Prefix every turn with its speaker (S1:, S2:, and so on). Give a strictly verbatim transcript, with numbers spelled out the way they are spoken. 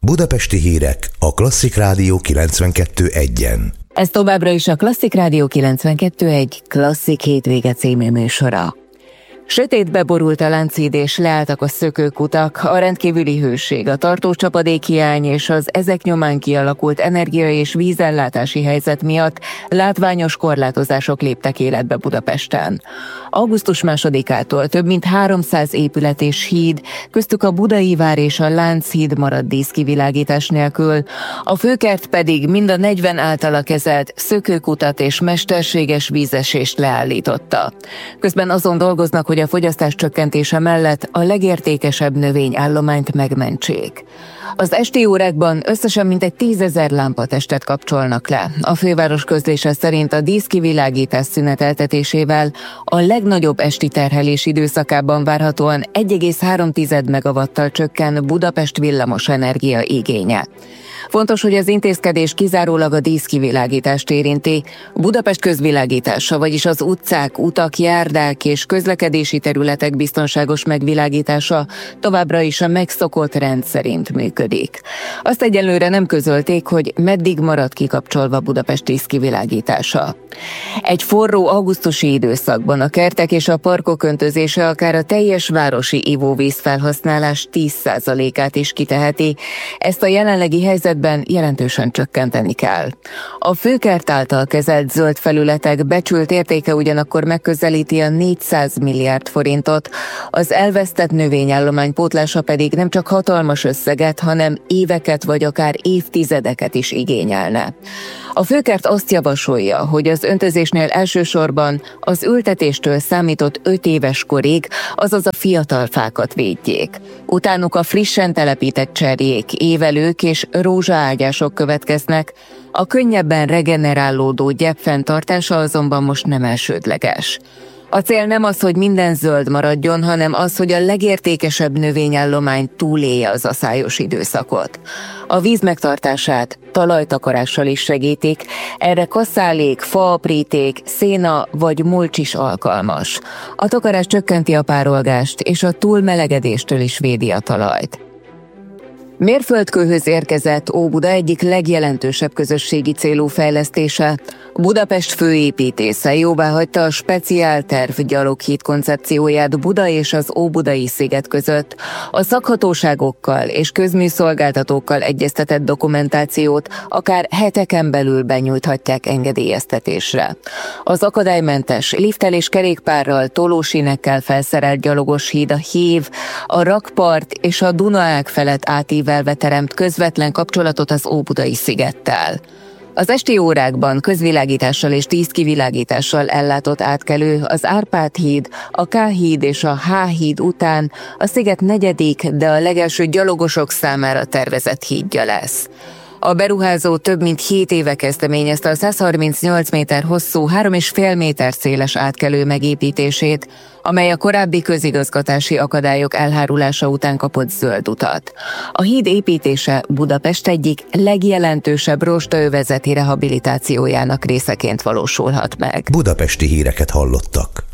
S1: Budapesti hírek a Klasszik Rádió kilencvenkettő egyen.
S2: Ez továbbra is a Klasszik Rádió kilencvenkettő egy Klasszik hétvége című műsora. Sötétbe borult a Lánchíd és leálltak a szökőkutak, a rendkívüli hőség, a tartós csapadékhiány és az ezek nyomán kialakult energia- és vízellátási helyzet miatt látványos korlátozások léptek életbe Budapesten. augusztus másodikától több mint háromszáz épület és híd, köztük a Budai vár és a Lánchíd maradt díszkivilágítás nélkül, a Főkert pedig mind a negyven általa kezelt szökőkutat és mesterséges vízesést leállította. Közben azon dolgoznak, hogy a fogyasztás csökkentése mellett a legértékesebb növényállományt megmentsék. Az esti órákban összesen mintegy tízezer lámpatestet kapcsolnak le. A főváros közlése szerint a díszkivilágítás szüneteltetésével a legnagyobb esti terhelés időszakában várhatóan egy egész három megawattal csökken Budapest villamos energia igénye. Fontos, hogy az intézkedés kizárólag a díszkivilágítást érinti. Budapest közvilágítása, vagyis az utcák, utak, járdák és közlekedési területek biztonságos megvilágítása továbbra is a megszokott rend szerint működik. Azt egyelőre nem közölték, hogy meddig marad kikapcsolva Budapest díszkivilágítása. Egy forró augusztusi időszakban a kertek és a parkok öntözése akár a teljes városi ivóvíz felhasználás tíz százalékát is kiteheti. Ezt a jelenlegi helyzetben jelentősen csökkenteni kell. A Főkert által kezelt zöld felületek becsült értéke ugyanakkor megközelíti a négyszáz milliárd forintot, az elvesztett növényállomány pótlása pedig nem csak hatalmas összeget, hanem éveket vagy akár évtizedeket is igényelne. A Főkert azt javasolja, hogy az öntözésnél elsősorban az ültetéstől számított öt éves korig, azaz a fiatal fákat védjék. Utánuk a frissen telepített cserjék, évelők és rózsaágyások következnek, a könnyebben regenerálódó gyep fenntartása azonban most nem elsődleges. A cél nem az, hogy minden zöld maradjon, hanem az, hogy a legértékesebb növényállomány túlélje az aszályos időszakot. A víz megtartását talajtakarással is segítik, erre kaszálék, faapríték, széna vagy mulcs is alkalmas. A takarás csökkenti a párolgást és a túlmelegedéstől is védi a talajt. Mérföldkőhöz érkezett Óbuda egyik legjelentősebb közösségi célú fejlesztése. Budapest főépítésze jóváhagyta a speciálterv gyaloghíd koncepcióját Buda és az Óbudai sziget között. A szakhatóságokkal és közműszolgáltatókkal egyeztetett dokumentációt akár heteken belül benyújthatják engedélyeztetésre. Az akadálymentes, lifttel és kerékpárral, tolósínekkel felszerelt gyalogos híd a Hév, a rakpart és a Dunaág felett átívelve teremt közvetlen kapcsolatot az Óbudai szigettel. Az esti órákban közvilágítással és díszkivilágítással ellátott átkelő az Árpád híd, a K-híd és a H-híd után a sziget negyedik, de a legelső gyalogosok számára tervezett hídja lesz. A beruházó több mint hét éve kezdeményezte a száz harmincnyolc méter hosszú, három és fél méter széles átkelő megépítését, amely a korábbi közigazgatási akadályok elhárulása után kapott zöld utat. A híd építése Budapest egyik legjelentősebb rostaövezeti rehabilitációjának részeként valósulhat meg.
S1: Budapesti híreket hallottak.